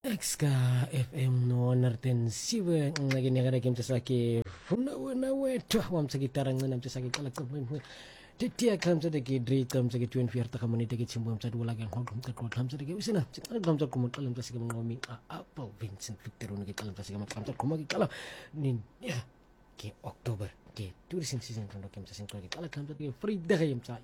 Exka FM no nartensiwe ngagini kim tsaki funa wetu wamtsakitara ngana mtsaki kala kumwe tetia kamsa de gidri kamsa ke 24 ta kamani de chimbo mtsadi wala kan hokam ta ko kamsa de usina kamsa ko kalam tsasi ke ngomi apa Vincent Victor no ke kalam tsasi ke kamsa ko magi kala nin ya ke October ke tourism season kan do kamsa sin ko ke kala kamsa de free de yam tsa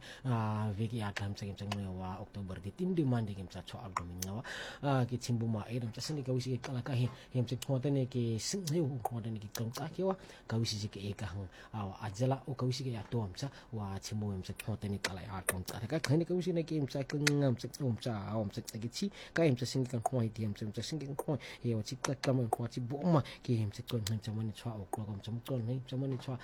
veki ya kamsa ke ngwa wa October de tim de mande kamsa cho album ngawa ke chimbo ma iram tsa sin ke wisi ke kala ka he yam tsa ko ne ke sin he ko ne ke kamsa ke wa ka wisi ke e ka hang ajala o ka wisi ke ya to amsa wa chimbo yam tsa ko ne kala ya kamsa ka khani ka wisi ne ke yam tsa ke ngam tsa ke chi ka yam tsa sin ke ko hi yam tsa sin ke ko he wa chi ka kam ko chi bo ma ke yam tsa ko ne tsa mani chwa o ko kam tsa ne tsa mani chwa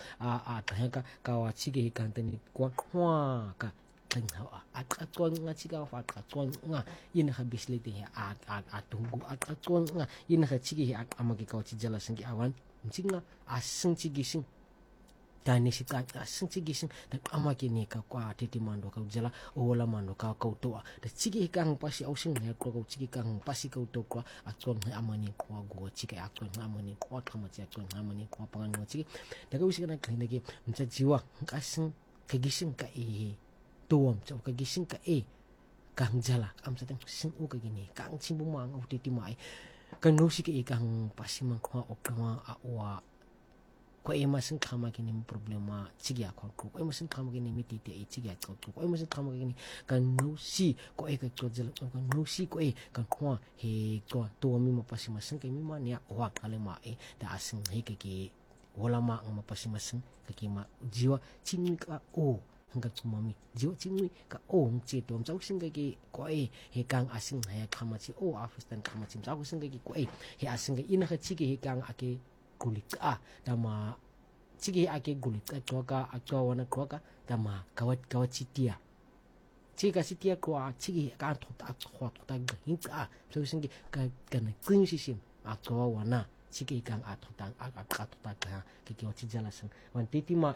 ka wa chi ke kan te ni kwa ka kan ha a nga chi ka fa ka nga yin ha bisle te a tungu nga yin ha chi ke ama ke ka chi jala sing ki awan mchinga asing chi gising tani si ka asing chi gising ta ama ke ni ka kwa titi mando ka jala ola mando ka to da chi ke ka pasi au sing ne ko chi ke ka pasi ka to kwa amani kwa go chi ke amani kwa kama chi amani kwa pangan chi da ka wisi kana kline ke mcha jiwa asing ka gising ka tuam cha ka gising ka kang jala am sa tang sing o ka gini kang chimbu mang o titi mai kan no si ke kang pasi mang kwa o kwa wa ko masing kama kini problema chigya ko masing kama kini mitite chigya ko masing kama kini kan no si ko ka jala kan no si ko kan kwa he to mi mo pasi masing ke mi man ya wa kale ma da asing he ke wala ma ma pasi masing ke ma jiwa chini ka hangga mami jiwa chini ka ngchi to mchau sing ke ko he kang asing he kama chi afistan kama chi mchau sing ke ko he asing ke ina ka chige he kang ake kulit dama chigi ake gulit ka wana ka dama kawat sitia chiga sitia ko chigi ka ta gahin so singi ka kana kun sisim wana chigi kang ta ka ke wati jalasan wan titi ma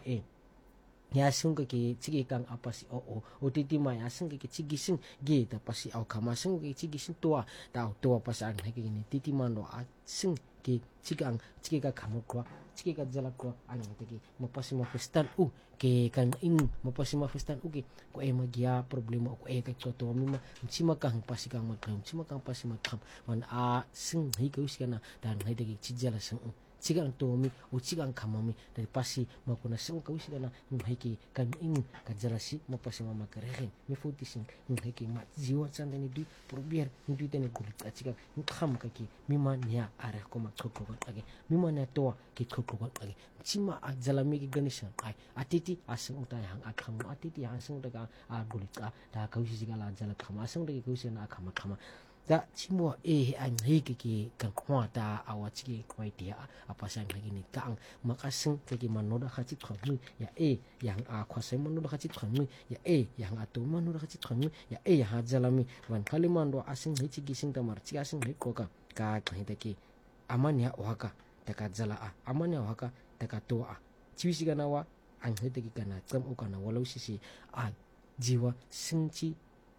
ya sung ke chigi kang apa si o titi ma ya sung ke chigi sing ge ta pasi au kama sung ke chigi sing tua pasang ke ni titi ma no sing ke chigi ka kamo ko chigi ka jala ko ani tegi mapasi mafestan ke kan mapasi mafestan ke ko magia problema ko ka choto mima mchima kang pasi kang magam mchima kang pasi magam man sing hi ko usiana dan hai tegi chijala sing chigang tomi chigang kamami dari pasi makuna sing ka usiana hiki kan ka jalasi mapasi mama kerehin mi futi sing hiki ma jiwa chan ni du probier ni du tene kulit chigang kham ka ki mima nya are ko ma khoko age mima na to ki khoko age chima jalami ki ganishan atiti asing uta yang akham atiti asing daga gulit da ka usi gala jala kham asing daga usina khama da chimo an hiki kan kwa ta awachi kwai dia apa sang lagi ni kang makasing kaki manoda khachi khangni ya yang khwasai manoda khachi khangni ya yang atu manoda khachi khangni ya yang jalami wan kalimando asing hichi gising tamar chi asing he ko ka taki amanya waka taka jala amanya waka taka to chiwisi kana wa an he taki kana tsam ukana walau sisi jiwa singchi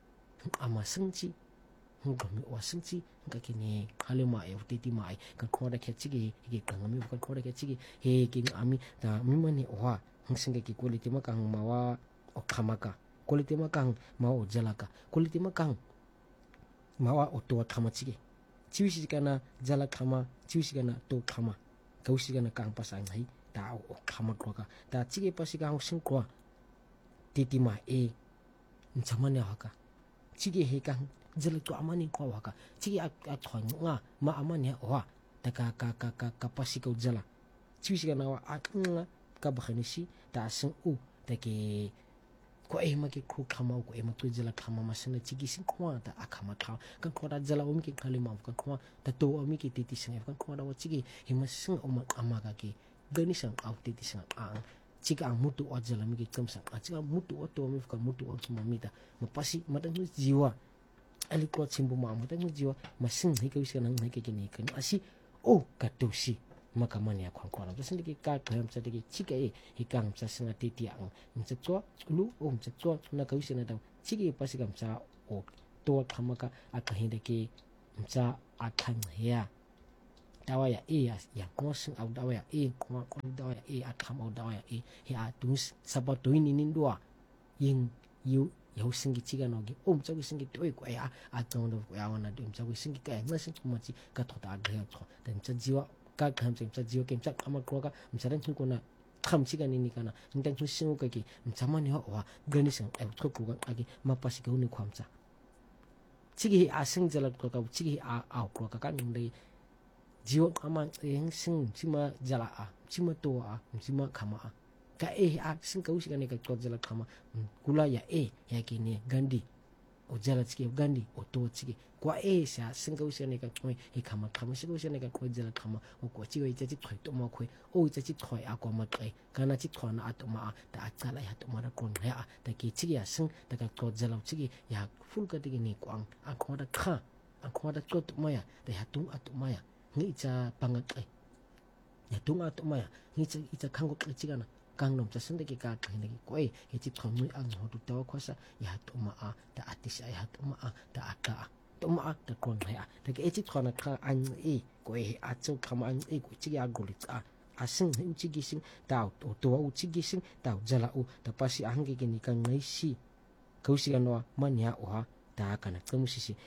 ama singchi ngami wasingchi ngakini halema titi mai kan khoda ke chigi ke kangami kan khoda ke chigi he king ami ta mimani hingsinga ki quality makang mawa okhamaka quality makang mawa jalaka quality makang mawa oto khama chigi chiwisi kana jala khama chiwisi kana to khama kausi kana kang pasang hai ta khama ko ka ta chigi pasi ka sing ko titi mai nchamane haka chigi he kang jala to amani ko waka chigi nga ma amani ta ka pasi ko jala chisi kana wa ka bakhanisi ta sing ta ke ko ma ke khu khama ko ma to jala khama masana chigi sing ko ta akhama kha kan ko da jala ke khalima kan ko ta to ke titi sing kan ko da wa chigi hima sing ama ka ke gani sang titi sing chiga mutu o jala ke kamsa chiga mutu o to kan mutu o mita mapasi madan jiwa alikuwa chimbu mamu tangu jiwa masing hika wisi kana hika kini kan asi katusi makamani ya kwa basi ndiki ka msa ndiki chika hika msa singa titi ang msa chwa lu msa chwa na ka wisi na daw chika pasi ka msa to kamaka akahinda ke msa akanxia dawa ya e ya kosin au dawa ya e kwa dawa ya e atam au dawa ya e ya dus sabato ini nindua yin yu yau singi chiga no gi msa singi toi kwa ya atondo ya wana msa singi ka ngasin kumachi ka thota agya tho dan msa jiwa ka msa jiwa ke msa kama kwa msa ran ko na chiga nini kana ndang singu ka ki msa mani ho wa gani sang ai thok ko agi mapasi ka uni kwamsa chigi asing jalat ko ka chigi au ko ka ngdei jiwa kama yang sing cima jala cima tua cima kama ka sing kau sih kan ka jala kama kula ya ya kini gandi o jala chiki gandi o to chiki kwa sa sing kau sih ka koi kama sing kau sih ka koi jala kama o ko chiki ita chi thoi to ma koi o ita chi thoi ko ma kai kana chi thoi na atoma ta achala ya to ma ra kon ya ta ki chiki ya sing ta ka ko jala chiki ya full ka tigi ni kwang ko da kha ko da ko to ma ya ta ya tung atoma ya ngi cha pangat ya tunga to maya ngi cha ita khango chiga na kangnom cha sende ki ka khine ki koi he chi thomui ang ho tu taw khosa ya to ma ta atis ya to ma ta aka to ma ta kon ya ta ke chi thona kha an koi a chu khama an ko chi ya golit asing hi chi gi sing ta to u chi gi sing ta jala u ta pasi ang ki ni kang ngai si kausi kanwa manya wa ta kana kamusi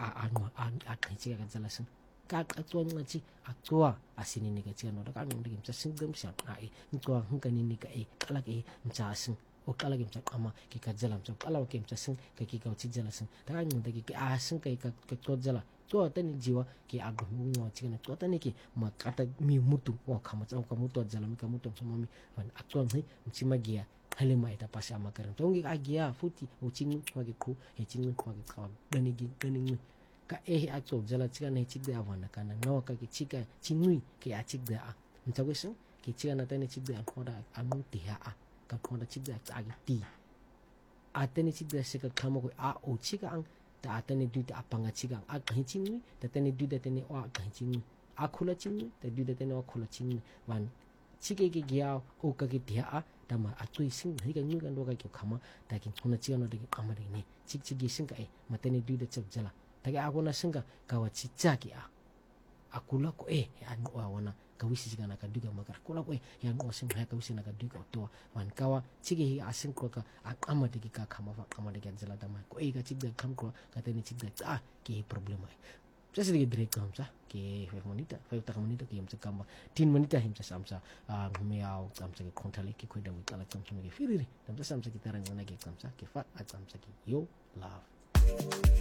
a chi ga jala sing ka atwa ngachi atwa asini ni gachi no ka ngom dim sa singdom sa ai ntwa hungkani ni ka kala ke mcha sing o kala ke mcha kama ki ka jalam sa kala ke mcha sing ka ki ka chi jala sing ta ngom da ki asing ka to jala to ta ni jiwa ki agu ngo chi na to ta ni ki ma kata mi mutu wa kama cha ka mutu jala mi ka mutu so mami wan atwa ni mchi magia hale mai ta pasi amakaram to ngi agia futi o chingu ma ki ku he chingu ma ki ka dani gi dani ka ato jala chiga na chigda awana kana no ka ki chiga chinui ki a chigda mtawesu ki chiga na tane chigda khoda amu tiha ka khoda chigda agi ti atene chigda se ka khamo ko o chiga ang ta atene du ta apanga chiga a khin chinui ta tane du da tane o khin chinui a khula chinui ta du da tane o khula chinui wan chige ki gya o ka ki tiha ta ma atui sing hi ka nyu ka ndo ka ki khama ta ki khona chiga no de ki kamari ni chigi sing ka matene du da chap jala taki ako na singa kawa chichaki akula ko anu wana kawisi sigana ka duga makar kula ko yan o singa kawisi na ka duga to wan kawa chigi asing ko ka akama de ka kama de jala dama ko ka chigda kam ko ka tani chigda ki problema just di direct kam sa ki 5 menit ki am kama 10 menit him sa samsa meow kam sa ki kontale ki ko da wala kam sa ki firiri tam sa samsa ki tarang na ki kam sa ki fa at samsa ki yo love